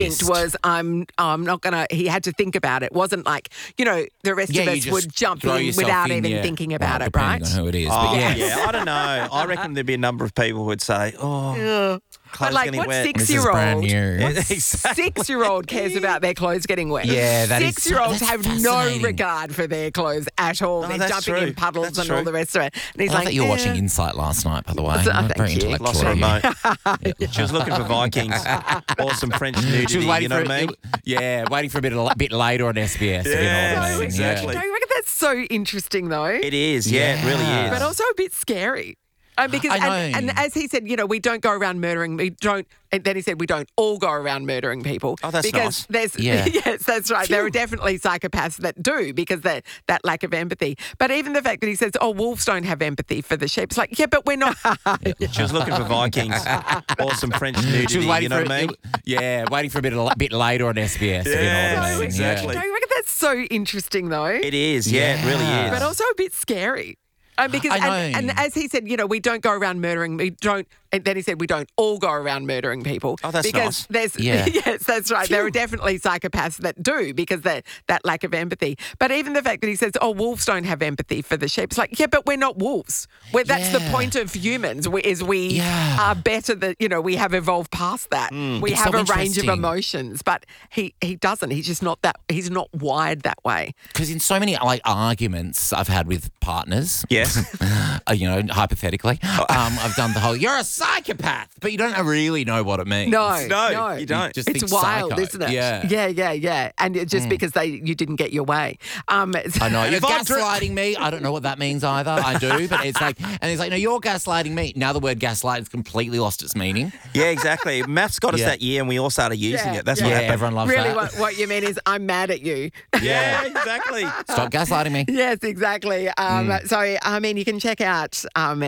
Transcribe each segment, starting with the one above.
was I'm not gonna. He had to think about it. It wasn't like the rest of us would jump in without even thinking about it, right? Depending on who it is. Oh, But yeah, I don't know. I reckon there'd be a number of people who would say, clothes like, getting what wet. This is brand six-year-old? new. Exactly. 6-year-old cares about their clothes getting wet. Yeah, that is- 6-year-olds that's have no fascinating. regard for their clothes at all. No, They're that's jumping true. in puddles That's and true. all the rest of it. And he's I like, thought you were watching Insight last night, by the way. Thank Very you. intellectual. Lost her remote. She was looking for Vikings or some French nudity, She was waiting you know for what I mean? waiting for a bit later on SBS. if you know what I Yeah, mean. exactly. Don't you reckon that's so interesting, though? It is, it really Yeah. is. But also a bit scary. Because I know. and as he said, we don't go around murdering. We don't. And then he said we don't all go around murdering people. Oh, that's because nice. there's Yeah. yes, that's right. There are definitely psychopaths that do because that lack of empathy. But even the fact that he says, wolves don't have empathy for the sheep. It's like, but we're not. She was looking for Vikings or some French nudity, She was waiting you know for what I mean? waiting for a bit later on SBS. if you know what I mean. exactly. Don't you reckon that's so interesting, though? It is, it really is. But also a bit scary. Because I know. and as he said, we don't go around murdering. We don't. And then he said we don't all go around murdering people. Oh, that's because nice. there's yes, that's right. There are definitely psychopaths that do because that lack of empathy. But even the fact that he says, wolves don't have empathy for the sheep. It's like, but we're not wolves. That's the point of humans. We are better than we have evolved past that. We It's have so a range of interesting. emotions, but he doesn't. He's just not that. He's not wired that way. Because in so many arguments I've had with partners, Yes. hypothetically, I've done the whole "you're a psychopath," but you don't really know what it means. No, you don't. Just It's think wild, psycho. isn't it? Yeah. Yeah. And just because you didn't get your way. I know. You're If I gaslighting me. I don't know what that means either. I do, but it's like, and he's like, no, you're gaslighting me. Now the word gaslight has completely lost its meaning. Yeah, exactly. Maths got us Yeah. that year and we all started using it. That's Yeah, what happened. everyone loves Really, that. what you mean is I'm mad at you. Yeah, exactly. Stop gaslighting me. Yes, exactly. So, you can check out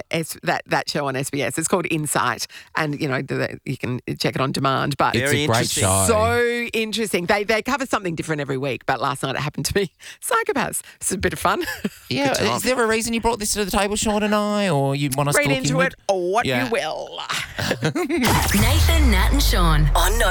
that show on SBS. It's called Insight, and you can check it on demand. But It's Very a great interesting. show. so interesting. They cover something different every week. But last night it happened to be psychopaths. It's a bit of fun. Yeah, is there a reason you brought this to the table, Sean and I, or you want us Read to look into it or what Yeah. you will. Nathan, Nat and Sean on